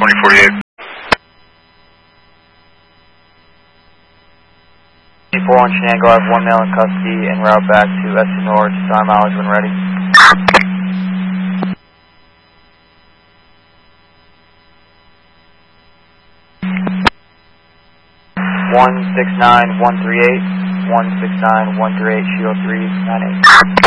2048. 4 on Shenango, I have 1 male in custody en route back to Essenor. Time mileage when ready. 169138, 169138, Shield 398.